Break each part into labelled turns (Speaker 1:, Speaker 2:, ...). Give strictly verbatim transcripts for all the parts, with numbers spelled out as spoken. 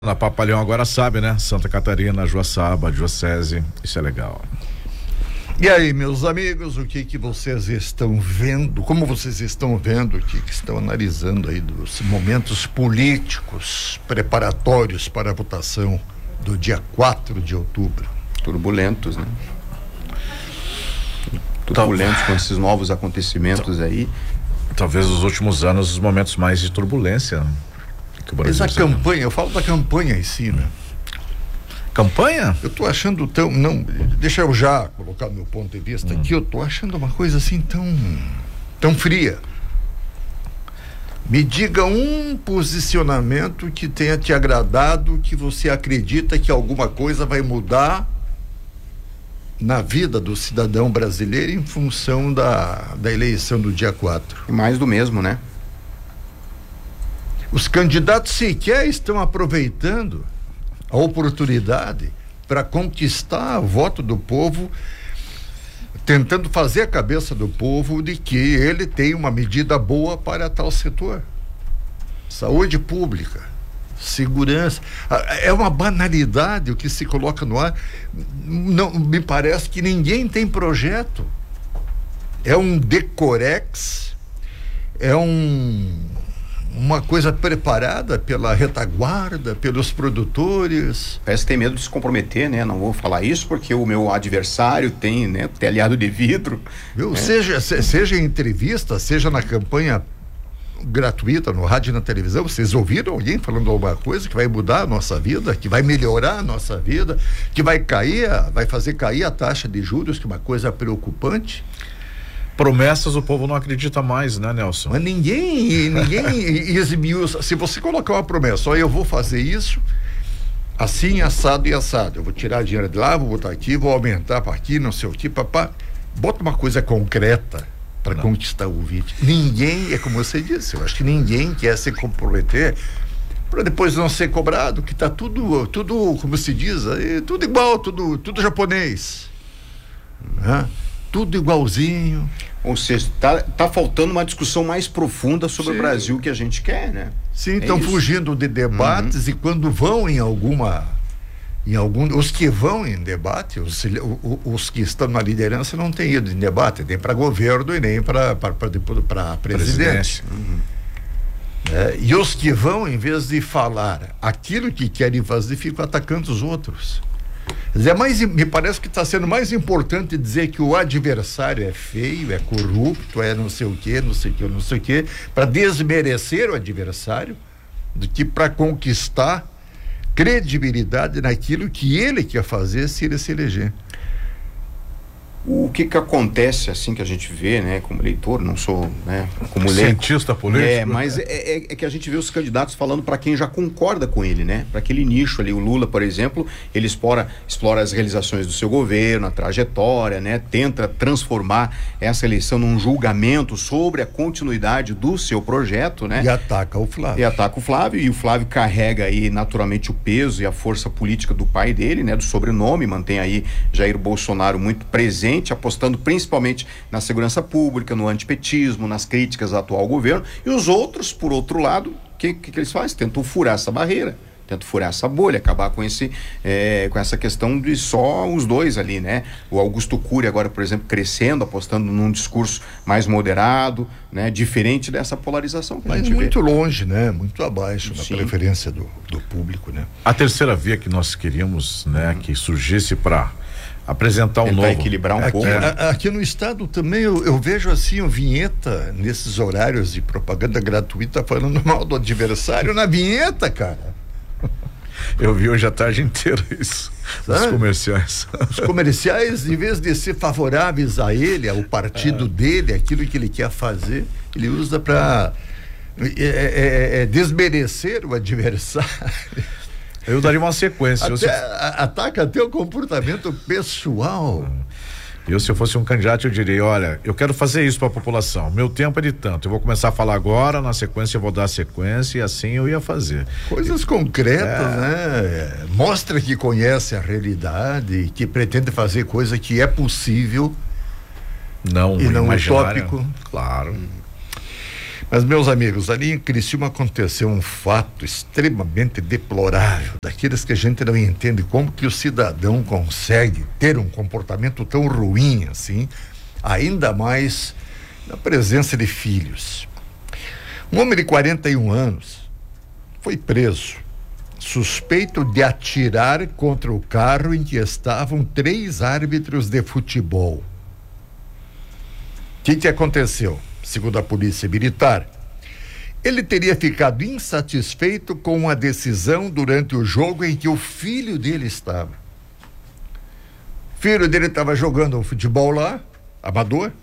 Speaker 1: Na Papalhão agora sabe, né? Santa Catarina, Joaçaba, Diocese, isso é legal.
Speaker 2: E aí, meus amigos, o que que vocês estão vendo? Como vocês estão vendo? O que que estão analisando aí dos momentos políticos preparatórios para a votação do dia quatro de outubro?
Speaker 3: Turbulentos, né? Turbulentos com esses novos acontecimentos aí.
Speaker 1: Talvez os últimos anos os momentos mais de turbulência, né?
Speaker 2: Essa campanha, eu falo da campanha em si, né?
Speaker 1: Campanha?
Speaker 2: Eu tô achando tão, não, deixa eu já colocar meu ponto de vista
Speaker 1: hum.
Speaker 2: aqui, eu tô achando uma coisa assim tão, tão fria. Me diga um posicionamento que tenha te agradado, que você acredita que alguma coisa vai mudar na vida do cidadão brasileiro em função da, da eleição do dia quatro.
Speaker 3: Mais do mesmo, né?
Speaker 2: Os candidatos sequer estão aproveitando a oportunidade para conquistar o voto do povo, tentando fazer a cabeça do povo de que ele tem uma medida boa para tal setor. Saúde pública, segurança. É uma banalidade o que se coloca no ar. Não, me parece que ninguém tem projeto. É um decorex, é um... uma coisa preparada pela retaguarda, pelos produtores.
Speaker 3: Parece que tem medo de se comprometer, né? Não vou falar isso porque o meu adversário tem, né, telhado de vidro.
Speaker 2: Viu?
Speaker 3: Né?
Speaker 2: Seja, se, seja em entrevista, seja na campanha gratuita, no rádio e na televisão, vocês ouviram alguém falando alguma coisa que vai mudar a nossa vida, que vai melhorar a nossa vida, que vai cair, vai fazer cair a taxa de juros, que é uma coisa preocupante?
Speaker 1: Promessas o povo não acredita mais, né, Nelson?
Speaker 2: Mas ninguém, ninguém esmiuça. Se você colocar uma promessa, ó, eu vou fazer isso, assim, assado e assado. Eu vou tirar dinheiro de lá, vou botar aqui, vou aumentar para aqui, não sei o que, papá. Bota uma coisa concreta para conquistar o ouvinte. Ninguém, é como você disse, eu acho que ninguém quer se comprometer para depois não ser cobrado, que tá tudo, tudo, como se diz, aí, tudo igual, tudo, tudo japonês. Né? Tudo igualzinho.
Speaker 3: Ou seja, tá, tá faltando uma discussão mais profunda sobre Sim. o Brasil que a gente quer, né?
Speaker 2: Sim, estão é fugindo de debates uhum. e quando vão em alguma, em algum, os que vão em debate, os, os que estão na liderança não têm ido em debate, nem para governo e nem para para presidente. Uhum. É, e os que vão, em vez de falar aquilo que querem fazer, ficam atacando os outros. É mais, me parece que está sendo mais importante dizer que o adversário é feio, é corrupto, é não sei o que, não sei o que, não sei o que, para desmerecer o adversário, do que para conquistar credibilidade naquilo que ele quer fazer se ele se eleger.
Speaker 3: O que que acontece assim que a gente vê, né, como eleitor, não sou, né, como
Speaker 1: cientista político,
Speaker 3: é, mas é, é, é que a gente vê os candidatos falando para quem já concorda com ele, né, para aquele nicho ali. O Lula, por exemplo, ele explora, explora as realizações do seu governo, a trajetória, né, tenta transformar essa eleição num julgamento sobre a continuidade do seu projeto, né.
Speaker 2: E ataca o Flávio.
Speaker 3: E ataca o Flávio, e o Flávio carrega aí naturalmente o peso e a força política do pai dele, né, do sobrenome, mantém aí Jair Bolsonaro muito presente, apostando principalmente na segurança pública, no antipetismo, nas críticas ao atual governo. E os outros, por outro lado, o que, que, que eles fazem? Tentam furar essa barreira, tentam furar essa bolha, acabar com esse, é, com essa questão de só os dois ali, né? O Augusto Cury agora, por exemplo, crescendo, apostando num discurso mais moderado, né? Diferente dessa polarização que
Speaker 2: Mas
Speaker 3: a gente
Speaker 2: muito
Speaker 3: vê.
Speaker 2: longe, né? Muito abaixo
Speaker 3: Sim.
Speaker 2: da preferência do, do público, né?
Speaker 1: A terceira via que nós queríamos, né, uhum. que surgisse para apresentar um novo,
Speaker 3: equilibrar um
Speaker 2: aqui,
Speaker 3: pouco.
Speaker 2: Né? Aqui no estado também eu, eu vejo assim o vinheta nesses horários de propaganda gratuita falando mal do adversário na vinheta, cara.
Speaker 1: Eu vi hoje a tarde inteira isso. Os comerciais.
Speaker 2: Os comerciais, em vez de ser favoráveis a ele, ao partido é. dele, aquilo que ele quer fazer, ele usa para é, é, é, desmerecer o adversário.
Speaker 1: Eu daria uma sequência.
Speaker 2: Até,
Speaker 1: eu, se...
Speaker 2: a, ataca até o comportamento pessoal.
Speaker 1: Eu, se eu fosse um candidato, eu diria, olha, eu quero fazer isso para a população, meu tempo é de tanto, eu vou começar a falar agora, na sequência eu vou dar a sequência e assim eu ia fazer.
Speaker 2: Coisas concretas, é... né? Mostra que conhece a realidade, que pretende fazer coisa que é possível
Speaker 1: não
Speaker 2: e não
Speaker 1: imaginária.
Speaker 2: utópico.
Speaker 1: Claro.
Speaker 2: Hum. Mas, meus amigos, ali em Criciúma aconteceu um fato extremamente deplorável, daqueles que a gente não entende como que o cidadão consegue ter um comportamento tão ruim assim, ainda mais na presença de filhos. Um homem de quarenta e um anos foi preso, suspeito de atirar contra o carro em que estavam três árbitros de futebol. O que que aconteceu? Segundo a polícia militar, ele teria ficado insatisfeito com a decisão durante o jogo em que o filho dele estava. O filho dele estava jogando um futebol lá, amador,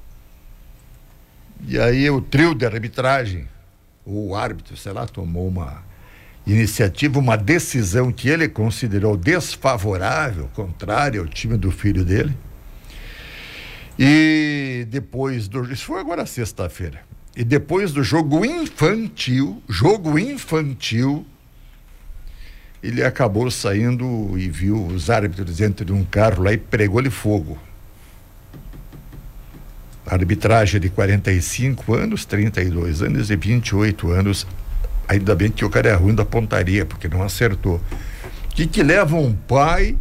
Speaker 2: e aí o trio de arbitragem, o árbitro, sei lá, tomou uma iniciativa, uma decisão que ele considerou desfavorável, contrária ao time do filho dele. E depois do... Isso foi agora sexta-feira. E depois do jogo infantil, jogo infantil, ele acabou saindo e viu os árbitros dentro de um carro lá e pregou-lhe fogo. A arbitragem de quarenta e cinco anos, trinta e dois anos e vinte e oito anos. Ainda bem que o cara é ruim da pontaria, porque não acertou. O que que leva um pai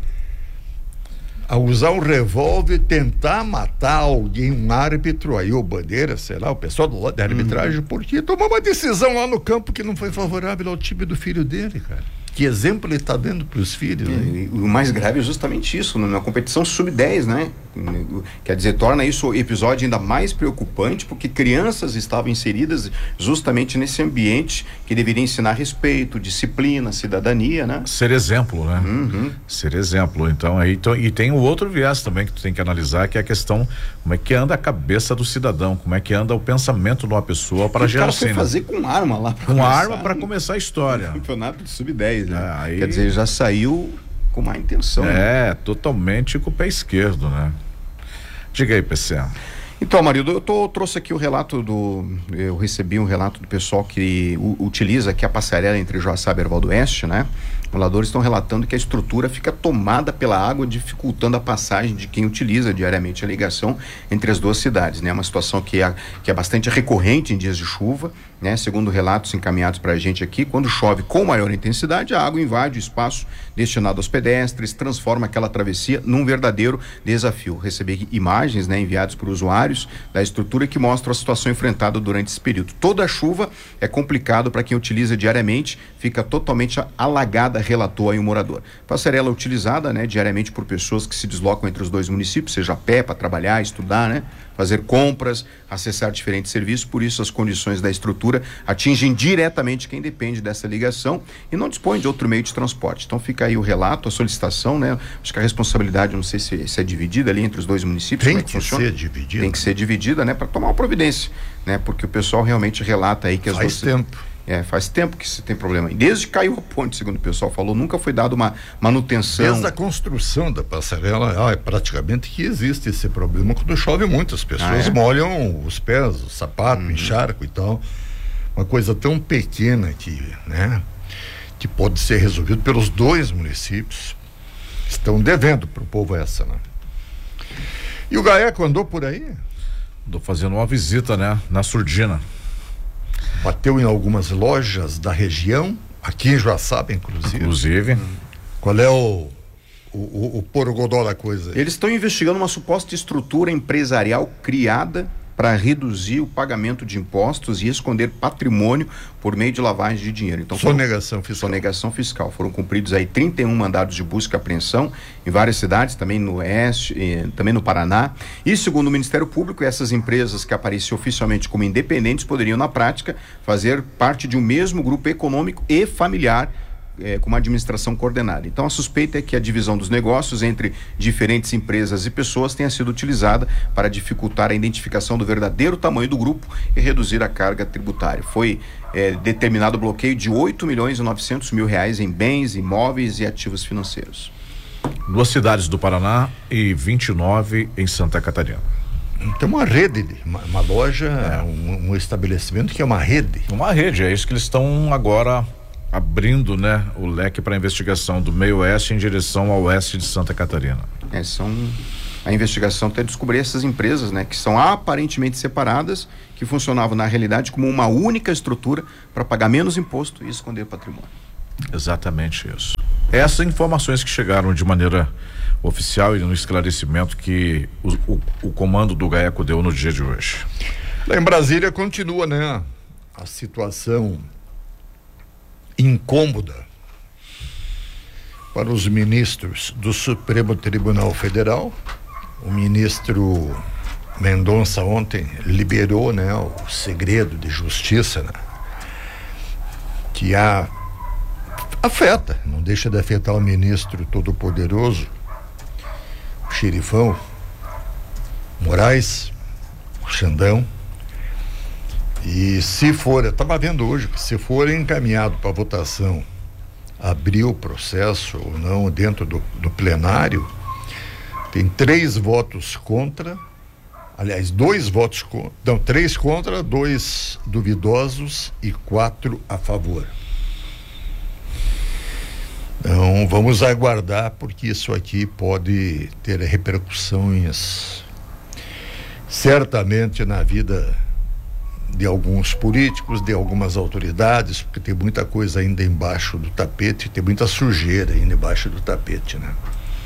Speaker 2: a usar um revólver e tentar matar alguém, um árbitro, aí o Bandeira, sei lá, o pessoal do lado da arbitragem, uhum. porque tomou uma decisão lá no campo que não foi favorável ao time do filho dele, cara. Que exemplo ele está dando para os filhos?
Speaker 3: E, o mais grave é justamente isso, na competição sub dez, né? Quer dizer, torna isso o episódio ainda mais preocupante, porque crianças estavam inseridas justamente nesse ambiente que deveria ensinar respeito, disciplina, cidadania, né?
Speaker 1: Ser exemplo, né?
Speaker 3: Uhum.
Speaker 1: Ser exemplo. Então, aí, então, e tem o outro viés também que tu tem que analisar, que é a questão, como é que anda a cabeça do cidadão, como é que anda o pensamento de uma pessoa para gerar
Speaker 3: cena. O cara foi fazer com arma lá.
Speaker 1: Com começar, arma para começar a história.
Speaker 3: Campeonato de sub dez, né?
Speaker 1: É, aí...
Speaker 3: Quer dizer, já saiu com má intenção.
Speaker 1: É,
Speaker 3: né?
Speaker 1: totalmente com o pé esquerdo, né? Diga aí, P C.
Speaker 3: Então, marido, eu tô, trouxe aqui o relato do... Eu recebi um relato do pessoal que u, utiliza aqui a passarela entre Joaçaba e Erval do Oeste, né? Moradores estão relatando que a estrutura fica tomada pela água, dificultando a passagem de quem utiliza diariamente a ligação entre as duas cidades, né? Uma situação que é, que é bastante recorrente em dias de chuva, né? Segundo relatos encaminhados para a gente aqui, quando chove com maior intensidade, a água invade o espaço destinado aos pedestres, transforma aquela travessia num verdadeiro desafio. Recebi imagens, né, enviadas por usuários da estrutura que mostram a situação enfrentada durante esse período. Toda a chuva é complicado para quem utiliza diariamente, fica totalmente alagada, relatou aí um morador. Passarela utilizada, né, diariamente por pessoas que se deslocam entre os dois municípios, seja a pé para trabalhar, estudar, né, fazer compras, acessar diferentes serviços. Por isso as condições da estrutura atingem diretamente quem depende dessa ligação e não dispõe de outro meio de transporte. Então fica aí o relato, a solicitação, né? Acho que a responsabilidade, não sei se, se é dividida ali entre os dois municípios.
Speaker 2: Tem
Speaker 3: como é que,
Speaker 2: que
Speaker 3: funciona?
Speaker 2: ser dividida.
Speaker 3: Tem que ser dividida, né, para tomar uma providência, né? Porque o pessoal realmente relata aí que as
Speaker 2: Faz
Speaker 3: duas...
Speaker 2: tempo.
Speaker 3: É, faz tempo que se tem problema. Desde que caiu a ponte, segundo o pessoal falou, nunca foi dada uma manutenção.
Speaker 2: Desde a construção da passarela, ah, é praticamente que existe esse problema. Quando chove muito, as pessoas ah, é? molham os pés, o sapato, uhum. encharco e tal. Uma coisa tão pequena que, né, que pode ser resolvido pelos dois municípios. Estão devendo para o povo essa, né? E o Gaeco andou por aí?
Speaker 1: Andou fazendo uma visita, né, na Surdina.
Speaker 2: Bateu em algumas lojas da região, aqui em Joaçaba, inclusive.
Speaker 1: Inclusive.
Speaker 2: Qual é o, o, o, o porogodó da coisa?
Speaker 3: Eles estão investigando uma suposta estrutura empresarial criada para reduzir o pagamento de impostos e esconder patrimônio por meio de lavagem de dinheiro. Então,
Speaker 2: sonegação fiscal.
Speaker 3: Sonegação fiscal. Foram cumpridos aí trinta e um mandados de busca e apreensão em várias cidades, também no Oeste, eh, também no Paraná. E segundo o Ministério Público, essas empresas que apareciam oficialmente como independentes poderiam, na prática, fazer parte de um mesmo grupo econômico e familiar, É, com uma administração coordenada. Então a suspeita é que a divisão dos negócios entre diferentes empresas e pessoas tenha sido utilizada para dificultar a identificação do verdadeiro tamanho do grupo e reduzir a carga tributária. Foi é, determinado o bloqueio de oito milhões e novecentos mil reais em bens, imóveis e ativos financeiros.
Speaker 1: Duas cidades do Paraná e vinte e nove em Santa Catarina.
Speaker 2: Tem uma rede, uma, uma loja, é. um, um estabelecimento que é uma rede.
Speaker 1: Uma rede, é isso que eles estão agora abrindo, né, o leque para investigação do meio oeste em direção ao oeste de Santa Catarina.
Speaker 3: É, são a investigação até descobrir essas empresas, né, que são aparentemente separadas, que funcionavam na realidade como uma única estrutura para pagar menos imposto e esconder patrimônio.
Speaker 1: Exatamente isso. Essas informações que chegaram de maneira oficial e no esclarecimento que o, o, o comando do GAECO deu no dia de hoje.
Speaker 2: Lá em Brasília continua, né, a situação incômoda para os ministros do Supremo Tribunal Federal. O ministro Mendonça ontem liberou, né, o segredo de justiça, né, que há, afeta, não deixa de afetar o ministro todo-poderoso, o xerifão Moraes, o Xandão. E se for, eu estava vendo hoje, que se for encaminhado para votação, abrir o processo ou não dentro do, do plenário, tem três votos contra, aliás, dois votos contra, não, três contra, dois duvidosos e quatro a favor. Então, vamos aguardar, porque isso aqui pode ter repercussões certamente na vida de alguns políticos, de algumas autoridades, porque tem muita coisa ainda embaixo do tapete, tem muita sujeira ainda embaixo do tapete, né?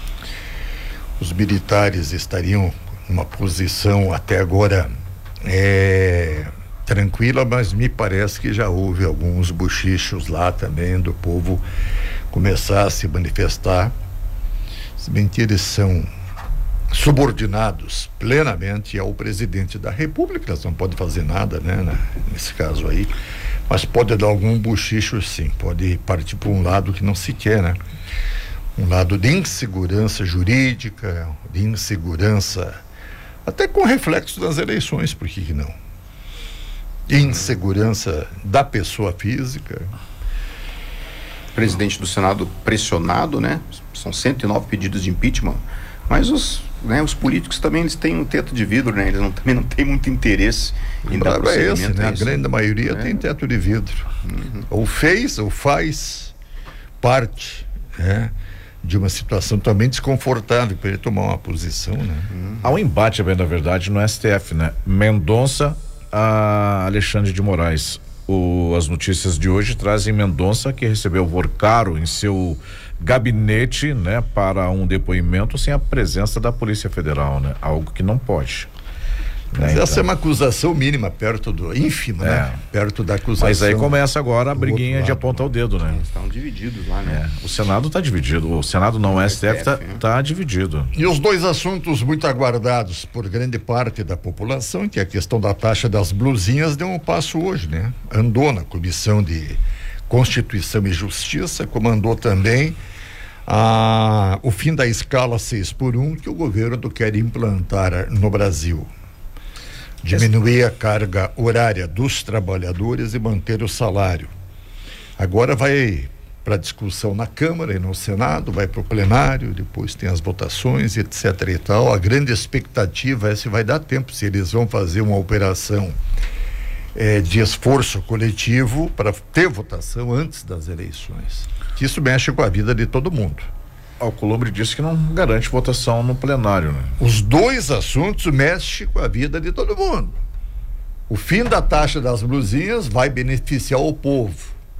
Speaker 2: Os militares estariam numa posição até agora é, tranquila, mas me parece que já houve alguns bochichos lá também do povo começar a se manifestar, se bem que eles são subordinados plenamente ao presidente da República, eles não podem fazer nada, né, nesse caso aí, mas pode dar algum bochicho, sim, pode partir para um lado que não se quer, né, um lado de insegurança jurídica, de insegurança até com reflexo das eleições, por que que não? Insegurança da pessoa física.
Speaker 3: Presidente do Senado pressionado, né? São cento e nove pedidos de impeachment, mas os, né, os políticos também eles têm um teto de vidro, né? Eles não, também não têm muito interesse em dar prosseguimento.
Speaker 2: É esse, né? A
Speaker 3: isso.
Speaker 2: grande maioria
Speaker 3: é.
Speaker 2: tem teto de vidro.
Speaker 3: Uhum.
Speaker 2: Ou fez, ou faz parte, né, de uma situação também desconfortável para ele tomar uma posição, né?
Speaker 1: Uhum. Há um embate, bem da verdade, no S T F, né? Mendonça a Alexandre de Moraes. O, as notícias de hoje trazem Mendonça, que recebeu Vorcaro em seu gabinete, né, para um depoimento sem a presença da Polícia Federal, né? Algo que não pode.
Speaker 2: Mas
Speaker 1: né,
Speaker 2: essa
Speaker 1: então.
Speaker 2: é uma acusação mínima, perto do ínfimo,
Speaker 1: é.
Speaker 2: né? Perto da acusação.
Speaker 1: Mas aí começa agora a
Speaker 2: do
Speaker 1: briguinha
Speaker 2: outro
Speaker 1: de
Speaker 2: lado,
Speaker 1: apontar o dedo, né?
Speaker 3: Eles estão divididos lá, né?
Speaker 1: É. O Senado está dividido, o Senado não, o S T F está tá dividido.
Speaker 2: E os dois assuntos muito aguardados por grande parte da população, que é a questão da taxa das blusinhas, deu um passo hoje, né? Andou na Comissão de Constituição e Justiça, comandou também a, o fim da escala seis por um que o governo quer implantar no Brasil. Diminuir a carga horária dos trabalhadores e manter o salário. Agora vai para discussão na Câmara e no Senado, vai para o plenário, depois tem as votações, etc e tal. A grande expectativa é se vai dar tempo, se eles vão fazer uma operação eh, de esforço coletivo para ter votação antes das eleições. Que isso mexe com a vida de todo mundo.
Speaker 1: O Alcolumbre disse que não garante votação no plenário, né?
Speaker 2: Os dois assuntos mexem com a vida de todo mundo. O fim da taxa das blusinhas vai beneficiar o povo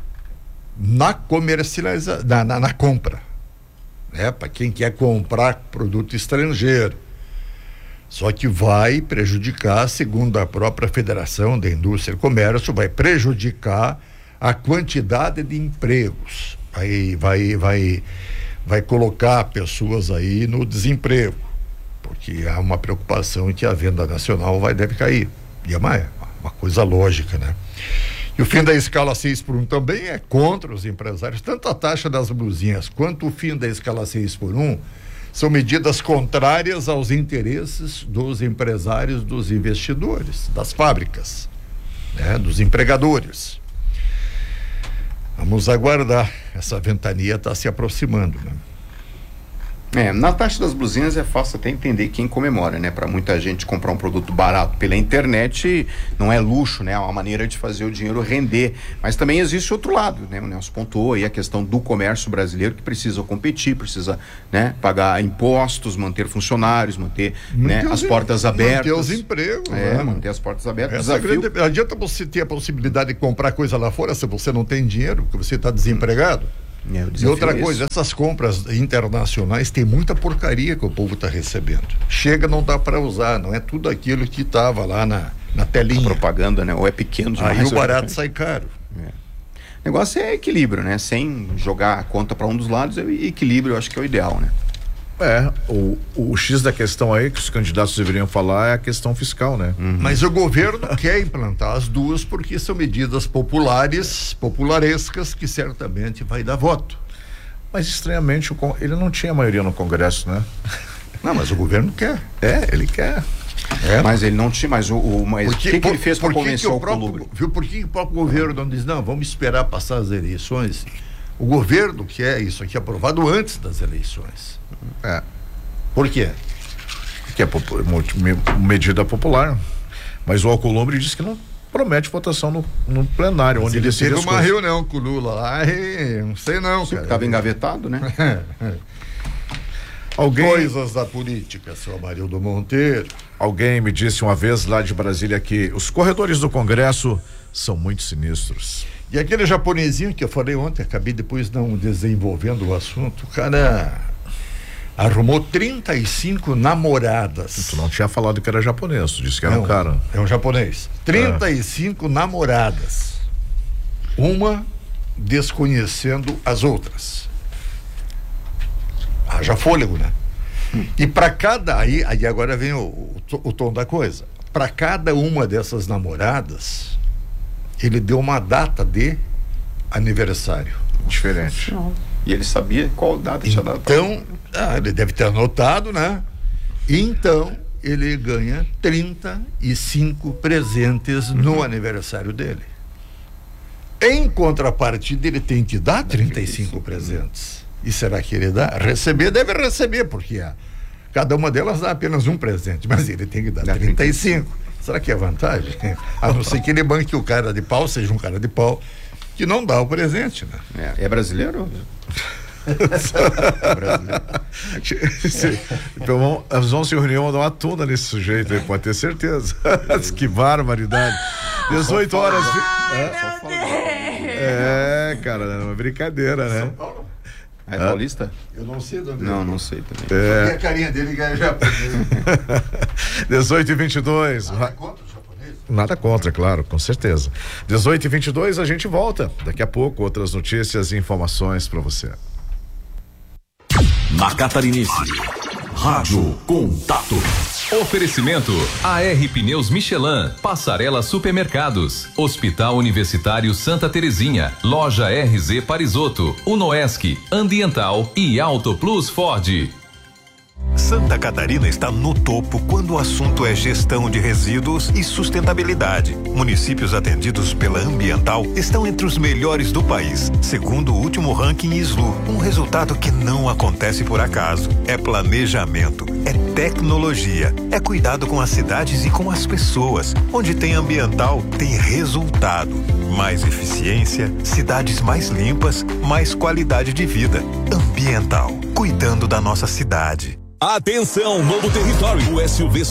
Speaker 2: na comercialização, na, na, na compra, né? Para quem quer comprar produto estrangeiro. Só que vai prejudicar, segundo a própria Federação da Indústria e Comércio, vai prejudicar a quantidade de empregos. Vai, vai, vai vai colocar pessoas aí no desemprego, porque há uma preocupação em que a venda nacional vai, deve cair, e é uma, uma coisa lógica, né? E o fim da escala seis por um também é contra os empresários, tanto a taxa das blusinhas quanto o fim da escala seis por um são medidas contrárias aos interesses dos empresários, dos investidores, das fábricas, né? Dos empregadores. Vamos aguardar, essa ventania está se aproximando, né?
Speaker 3: É, na taxa das blusinhas é fácil até entender quem comemora, né? Para muita gente comprar um produto barato pela internet não é luxo, né? É uma maneira de fazer o dinheiro render. Mas também existe outro lado, né? O Nelson pontuou aí a questão do comércio brasileiro que precisa competir, precisa, né, pagar impostos, manter funcionários, manter, né, as portas abertas.
Speaker 2: Manter os empregos.
Speaker 3: É,
Speaker 2: né?
Speaker 3: manter as portas abertas.
Speaker 2: Essa
Speaker 3: Desafio...
Speaker 2: grande... Adianta você ter a possibilidade de comprar coisa lá fora se você não tem dinheiro, porque você está desempregado.
Speaker 3: É,
Speaker 2: e outra coisa, essas compras internacionais tem muita porcaria que o povo está recebendo. Chega, não dá para usar, não é tudo aquilo que estava lá na, na telinha.
Speaker 3: A propaganda, né? Ou é pequeno demais.
Speaker 2: Aí o barato sai caro.
Speaker 3: É. O negócio é equilíbrio, né? Sem jogar a conta para um dos lados, é equilíbrio, eu acho que é o ideal, né?
Speaker 1: É, o, o X da questão aí que os candidatos deveriam falar é a questão fiscal, né?
Speaker 2: Uhum. Mas o governo quer implantar as duas porque são medidas populares, popularescas, que certamente vai dar voto.
Speaker 1: Mas estranhamente o, ele não tinha maioria no Congresso, né?
Speaker 2: Não, mas o governo quer.
Speaker 1: É, ele quer.
Speaker 3: É. Mas ele não tinha, mas o, o mas
Speaker 2: porque,
Speaker 3: o que, que
Speaker 2: por,
Speaker 3: ele fez para convencer o,
Speaker 2: o
Speaker 3: próprio,
Speaker 2: viu, por que o próprio governo não diz, não, vamos esperar passar as eleições? O governo quer isso aqui aprovado antes das eleições.
Speaker 1: É.
Speaker 2: Por quê?
Speaker 1: Que é popu- medida popular. Mas o Alcolumbre disse que não promete votação no, no plenário,
Speaker 2: mas
Speaker 1: onde
Speaker 2: ele
Speaker 1: decide
Speaker 2: teve
Speaker 1: as
Speaker 2: uma
Speaker 1: coisas.
Speaker 2: reunião com o Lula lá e não sei não, cara.
Speaker 3: Estava engavetado, né?
Speaker 1: Alguém...
Speaker 2: Coisas da política, seu Amarildo Monteiro.
Speaker 1: Alguém me disse uma vez lá de Brasília que os corredores do Congresso são muito sinistros.
Speaker 2: E aquele japonesinho que eu falei ontem, acabei depois não desenvolvendo o assunto, o cara arrumou trinta e cinco namoradas.
Speaker 1: Tu não tinha falado que era japonês, tu disse que era
Speaker 2: não,
Speaker 1: um cara.
Speaker 2: É um japonês. trinta e cinco é. namoradas. Uma desconhecendo as outras. Haja fôlego, né? Hum. E para cada, aí, aí agora vem o, o, o tom da coisa. Para cada uma dessas namoradas, ele deu uma data de aniversário.
Speaker 1: Diferente.
Speaker 3: Não. E ele sabia qual data tinha dado.
Speaker 2: Então, ah, ele deve ter anotado, né? Então, ele ganha trinta e cinco presentes uhum. no aniversário dele. Em contrapartida, ele tem que dar trinta e cinco presentes. E será que ele dá? Receber, deve receber, porque a, cada uma delas dá apenas um presente, mas ele tem que dar dá trinta e cinco. Será que é vantagem? A não ser que ele banque o cara de pau, seja um cara de pau, que não dá o presente, né?
Speaker 3: É, é brasileiro?
Speaker 1: é brasileiro. Então vamos, nós vamos se reunir, vamos dar uma tunda nesse sujeito aí, pode ter certeza. Que barbaridade. dezoito horas.
Speaker 4: Ai,
Speaker 1: é,
Speaker 4: meu Deus.
Speaker 1: É, cara, é uma brincadeira, né?
Speaker 2: São Paulo?
Speaker 3: É paulista?
Speaker 2: Eu não sei de onde
Speaker 3: Não, não sei também.
Speaker 2: É. E a carinha dele ganha japonês.
Speaker 1: dezoito e vinte e dois.
Speaker 2: Nada contra o japonês?
Speaker 1: Nada contra, claro, com certeza. dezoito e vinte e dois, a gente volta. Daqui a pouco, outras notícias e informações para você.
Speaker 5: Na Catarinense. Rádio Contato.
Speaker 6: Oferecimento A R Pneus Michelin, Passarela Supermercados, Hospital Universitário Santa Terezinha, Loja R Z Parisotto, Unoesc, Ambiental e Auto Plus Ford.
Speaker 7: Santa Catarina está no topo quando o assunto é gestão de resíduos e sustentabilidade. Municípios atendidos pela Ambiental estão entre os melhores do país, segundo o último ranking I S L U. Um resultado que não acontece por acaso. É planejamento, é tecnologia, é cuidado com as cidades e com as pessoas. Onde tem Ambiental, tem resultado. Mais eficiência, cidades mais limpas, mais qualidade de vida. Ambiental, cuidando da nossa cidade.
Speaker 5: Atenção, novo território. O S U V